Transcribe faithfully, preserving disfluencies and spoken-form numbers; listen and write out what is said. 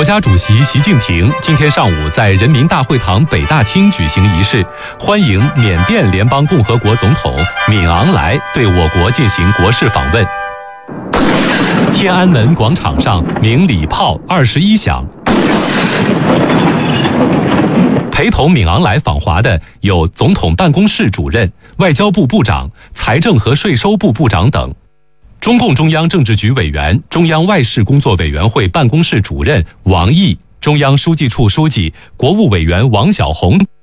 国家主席习近平今天上午在人民大会堂北大厅举行仪式，欢迎缅甸联邦共和国总统敏昂莱对我国进行国事访问。天安门广场上鸣礼炮二十一响。陪同敏昂莱访华的有总统办公室主任、外交部部长、财政和税收部部长等。中共中央政治局委员、中央外事工作委员会办公室主任王毅、中央书记处书记、国务委员王晓红